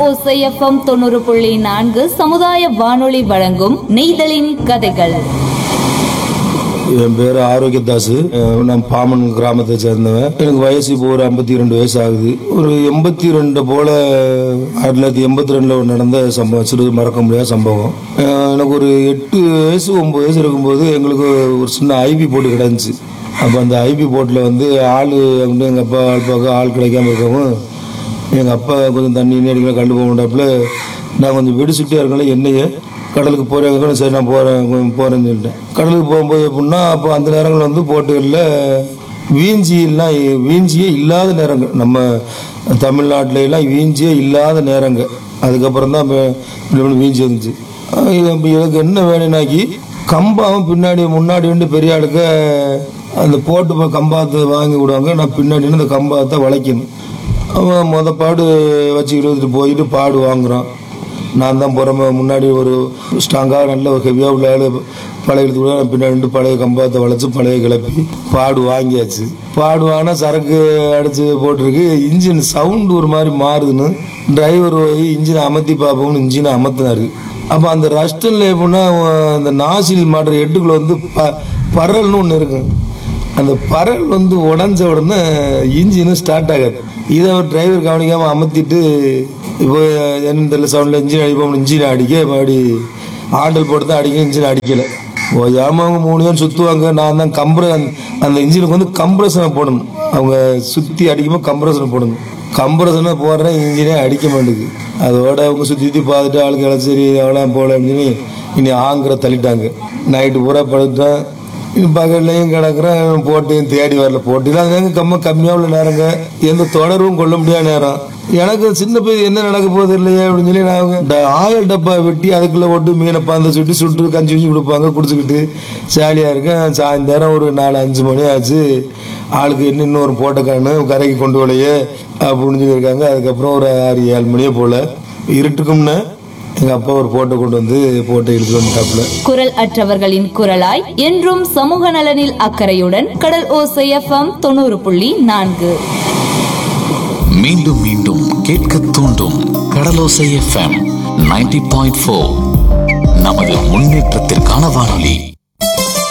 ஓசை எஃப்எம் 90.4 சமுதாய வானொலி வழங்கும் நெய்தலின் கதைகள். என் பேர் ஆரோக்கியதாஸ். நான் பாமன் கிராமத்தை சேர்ந்தவன். எனக்கு வயசு இப்போ ஒரு 52 வயசு ஆகுது. ஒரு 82 போல 1982 நடந்த சம்பவம், சிறு மறக்க முடியாத சம்பவம். எனக்கு ஒரு 8 வயசு 9 வயசு இருக்கும்போது எங்களுக்கு ஒரு சின்ன ஐபி போட்டு கிடந்துச்சு. அப்போ அந்த ஐபி போட்டில் வந்து ஆள் வந்து எங்கள் அப்பா பார்க்க ஆள் கிடைக்காம இருக்கவும் எங்கள் அப்பா கொஞ்சம் தண்ணி அடிக்கலாம் கண்டு போக மாட்டாப்புல. நான் கொஞ்சம் வெடிச்சுட்டே இருக்கேன், என்னையே கடலுக்கு போகிறேன். சரி நான் போகிறேன்னு சொல்லிட்டேன். கடலுக்கு போகும்போது எப்படின்னா அப்போ அந்த நேரங்கள் வந்து போட்டுகளில் வீஞ்சியே இல்லாத நேரங்கள், நம்ம தமிழ்நாட்டிலாம் வீஞ்சியே இல்லாத நேரங்கள். அதுக்கப்புறம் தான் வீஞ்சி வந்துச்சு. எனக்கு என்ன வேணும்னாக்கி கம்பாவும் முன்னாடி வந்து பெரிய ஆளுக்க அந்த போட்டு கம்பாத்தை வாங்கி விடுவாங்க. நான் பின்னாடி அந்த கம்பாத்தை வளைக்கணும். அவன் பாடு வச்சுக்கிட்டு போயிட்டு பாடு வாங்குறான். நான் தான் புறமே முன்னாடி ஒரு ஸ்ட்ராங்காக நல்ல ஒரு ஹெவியாக உள்ள ஆள் பழைய கூட பின்னாடி பழைய கம்பாத்தை வளைச்சி பழைய கிளப்பி பாடு வாங்கியாச்சு. பாடு வாங்கினா சரக்கு அடித்து போட்டிருக்கு. இன்ஜின் சவுண்டு ஒரு மாதிரி மாறுதுன்னு டிரைவர் போய் இன்ஜினை அமர்த்தி பார்ப்போம்னு இன்ஜினை அமர்த்தினாரு. அப்போ அந்த ரஸ்டனில் எப்படின்னா அந்த நாசில் மாட்டுற எட்டுக்குள்ள வந்து பரல்னு ஒன்று இருக்கும். அந்த பரல் வந்து உடஞ்ச உடனே இன்ஜினும் ஸ்டார்ட் ஆகாது. இதை டிரைவர் கவனிக்காமல் அமர்த்திட்டு இப்போ என்ன தெரியல சவுண்டில் இன்ஜின் அடிப்போம். இன்ஜின் அடிக்க அப்படி ஆண்டல் போட்டு தான் அடிக்க, இன்ஜின் அடிக்கலை. அவங்க 3 பேரும் சுற்றுவாங்க. நான் தான் அந்த இன்ஜினுக்கு வந்து கம்ப்ரஷனை போடணும். அவங்க சுற்றி அடிக்கும்போது கம்ப்ரஷனை போடணும். கம்ப்ரஷனை போடுறேன், இன்ஜினே அடிக்க மாட்டேங்குது. அதோட அவங்க சுற்றி பார்த்துட்டு ஆளுக்கு எல்லாம் சரி எவ்வளோ போகல அப்படின்னு இனி ஆங்கிற தள்ளிட்டாங்க. நைட்டு பூரா படுத்தேன். பகல்லையும் கிடக்குறேன், போட்டையும் தேடி வரல. போட்டிலாம் கம்மியாக உள்ள நேரங்க, எந்த தொடர்பும் கொள்ள முடியாத நேரம். எனக்கு சின்ன பையன் என்ன நடக்க போகுது இல்லையா அப்படின்னு சொல்லி நான் ஆயில் டப்பா வெட்டி அதுக்குள்ளே போட்டு மீனை பந்த சுட்டு கஞ்சி வச்சு கொடுப்பாங்க, குடிச்சுக்கிட்டு ஜாலியாக இருக்கேன். சாயந்தரம் ஒரு 4-5 மணி ஆச்சு. ஆளுக்கு இன்னொரு போட்டக்கானு கரைக்கு கொண்டு வரலையே அப்படின்னு சொல்லியிருக்காங்க. அதுக்கப்புறம் ஒரு 6-7 மணியே போல் இருட்டுக்கும்னு எங்க அப்பா ஒரு போட்டோ கொண்டு வந்து போட்டோ எடுத்து வந்துட்டாப்புல. குரல் அற்றவர்களின் குரலாய் என்றும் சமூக நலனில் அக்கறையுடன் கடல் ஓசை எஃப்எம் 90.4. மீண்டும் மீண்டும் கேட்க தூண்டும் கடலோசை எஃப்எம் 90.4. நமது முன்னேற்றத்திற்கான வானொலி.